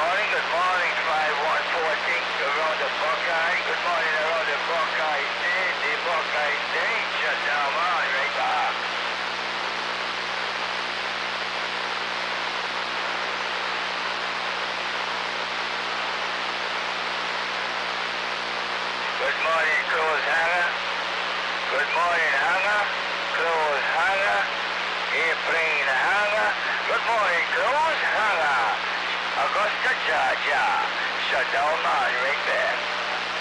good morning, 5114, around the Buckeye. Good morning, around the Buckeye State. The Buckeye State shut down on right back. Good morning, close hangar. Good morning, hangar. Close hangar. Airplane hangar. Good morning, close hangar. Augusta, Georgia. Shut down on right there.